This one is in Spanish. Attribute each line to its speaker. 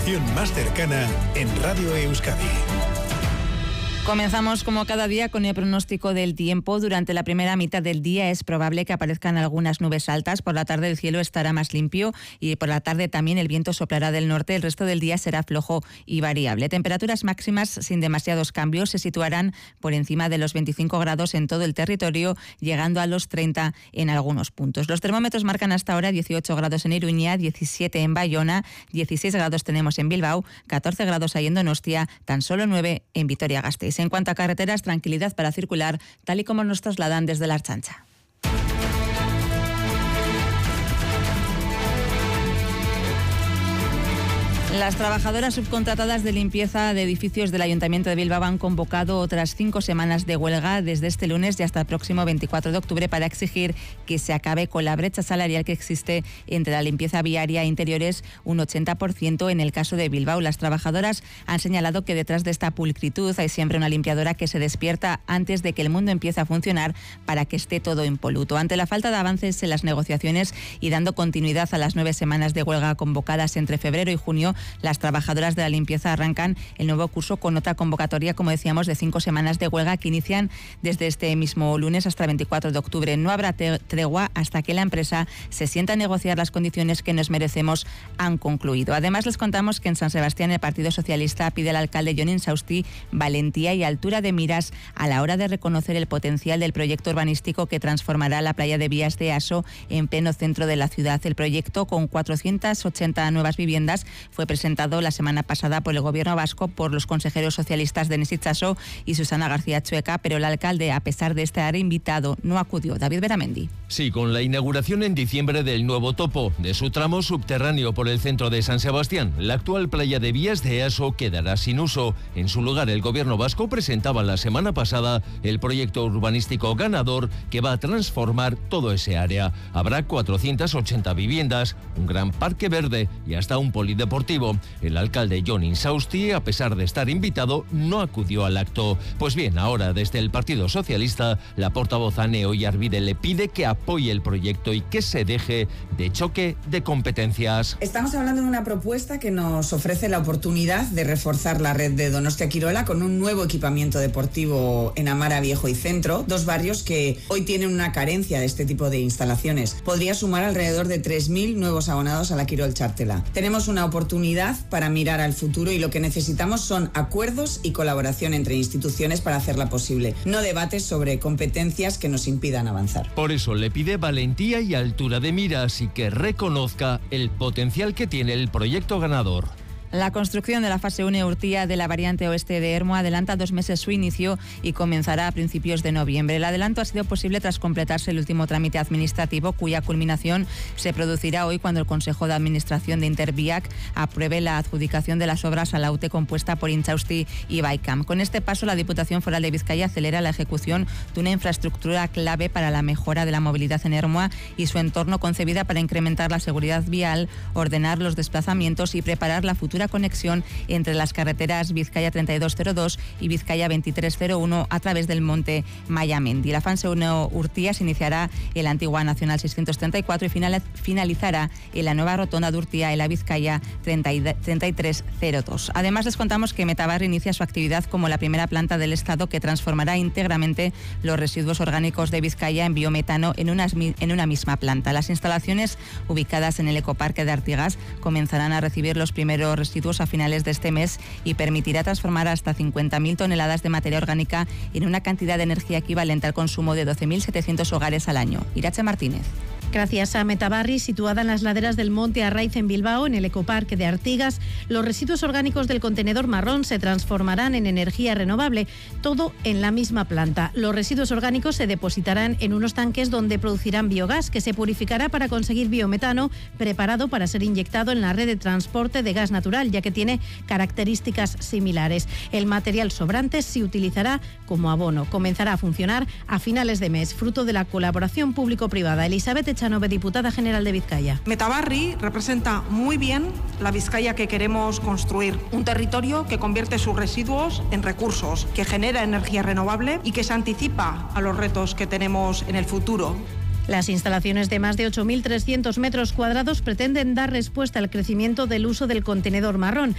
Speaker 1: información más cercana en Radio Euskadi.
Speaker 2: Comenzamos como cada día con el pronóstico del tiempo. Durante la primera mitad del día es probable que aparezcan algunas nubes altas. Por la tarde el cielo estará más limpio y por la tarde también el viento soplará del norte. El resto del día será flojo y variable. Temperaturas máximas sin demasiados cambios se situarán por encima de los 25 grados en todo el territorio, llegando a los 30 en algunos puntos. Los termómetros marcan hasta ahora 18 grados en Iruña, 17 en Bayona, 16 grados tenemos en Bilbao, 14 grados hay en Donostia, tan solo 9 en Vitoria-Gasteiz. En cuanto a carreteras, tranquilidad para circular, tal y como nos trasladan desde la Ertzaintza. Las trabajadoras subcontratadas de limpieza de edificios del Ayuntamiento de Bilbao han convocado otras 5 semanas de huelga desde este lunes y hasta el próximo 24 de octubre para exigir que se acabe con la brecha salarial que existe entre la limpieza viaria e interiores, un 80% en el caso de Bilbao. Las trabajadoras han señalado que detrás de esta pulcritud hay siempre una limpiadora que se despierta antes de que el mundo empiece a funcionar para que esté todo impoluto. Ante la falta de avances en las negociaciones y dando continuidad a las 9 semanas de huelga convocadas entre febrero y junio, las trabajadoras de la limpieza arrancan el nuevo curso con otra convocatoria, como decíamos, de 5 semanas de huelga que inician desde este mismo lunes hasta el 24 de octubre. No habrá tregua hasta que la empresa se sienta a negociar las condiciones que nos merecemos, han concluido. Además, les contamos que en San Sebastián el Partido Socialista pide al alcalde Jon Insausti valentía y altura de miras a la hora de reconocer el potencial del proyecto urbanístico que transformará la playa de Vías de Aso en pleno centro de la ciudad. El proyecto, con 480 nuevas viviendas, fue presentado la semana pasada por el Gobierno vasco por los consejeros socialistas Denis Itxaso y Susana García Chueca, pero el alcalde, a pesar de estar invitado, no acudió. David Beramendi.
Speaker 3: Sí, con la inauguración en diciembre del nuevo topo de su tramo subterráneo por el centro de San Sebastián, la actual playa de Vías de Aso quedará sin uso. En su lugar, el Gobierno vasco presentaba la semana pasada el proyecto urbanístico ganador que va a transformar todo ese área. Habrá 480 viviendas, un gran parque verde y hasta un polideportivo. El alcalde Jon Insausti, a pesar de estar invitado, no acudió al acto. Pues bien, ahora desde el Partido Socialista, la portavoz Ane Oyarbide le pide que apoye el proyecto y que se deje de choque de competencias.
Speaker 4: Estamos hablando de una propuesta que nos ofrece la oportunidad de reforzar la red de Donostia-Quirola con un nuevo equipamiento deportivo en Amara Viejo y Centro, 2 barrios que hoy tienen una carencia de este tipo de instalaciones. Podría sumar alrededor de 3.000 nuevos abonados a la Quirol Txartela. Tenemos una oportunidad para mirar al futuro y lo que necesitamos son acuerdos y colaboración entre instituciones para hacerla posible, no debates sobre competencias que nos impidan avanzar.
Speaker 3: Por eso le pide valentía y altura de miras y que reconozca el potencial que tiene el proyecto ganador.
Speaker 2: La construcción de la fase 1 Urtía de la variante oeste de Ermua adelanta 2 meses su inicio y comenzará a principios de noviembre. El adelanto ha sido posible tras completarse el último trámite administrativo, cuya culminación se producirá hoy cuando el Consejo de Administración de Interviac apruebe la adjudicación de las obras a la UTE compuesta por Insausti y Baicam. Con este paso, la Diputación Foral de Vizcaya acelera la ejecución de una infraestructura clave para la mejora de la movilidad en Ermua y su entorno, concebida para incrementar la seguridad vial, ordenar los desplazamientos y preparar la futura conexión entre las carreteras Vizcaya 3202 y Vizcaya 2301 a través del monte Mayamendi. La fase 1 Urtía se iniciará en la antigua Nacional 634 y finalizará en la nueva rotonda de Urtía en la Vizcaya 3302. Además, les contamos que Metabarri inicia su actividad como la primera planta del Estado que transformará íntegramente los residuos orgánicos de Vizcaya en biometano en una misma planta. Las instalaciones ubicadas en el ecoparque de Artigas comenzarán a recibir los primeros residuos a finales de este mes y permitirá transformar hasta 50.000 toneladas de materia orgánica en una cantidad de energía equivalente al consumo de 12.700 hogares al año. Irache Martínez.
Speaker 5: Gracias a Metabarri, situada en las laderas del Monte Arraiz en Bilbao, en el ecoparque de Artigas, los residuos orgánicos del contenedor marrón se transformarán en energía renovable, todo en la misma planta. Los residuos orgánicos se depositarán en unos tanques donde producirán biogás, que se purificará para conseguir biometano, preparado para ser inyectado en la red de transporte de gas natural, ya que tiene características similares. El material sobrante se utilizará como abono. Comenzará a funcionar a finales de mes, fruto de la colaboración público-privada. Elizabeth Echanove, diputada general de Vizcaya.
Speaker 6: Metabarri representa muy bien la Vizcaya que queremos construir, un territorio que convierte sus residuos en recursos, que genera energía renovable y que se anticipa a los retos que tenemos en el futuro.
Speaker 5: Las instalaciones de más de 8.300 metros cuadrados pretenden dar respuesta al crecimiento del uso del contenedor marrón.